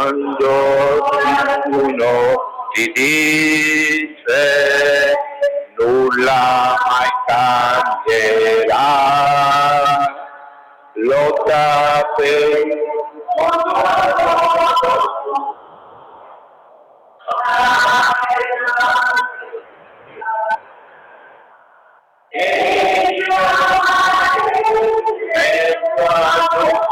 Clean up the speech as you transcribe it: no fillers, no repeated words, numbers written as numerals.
quando uno ti dice nulla mai cambierà, lotta per e quando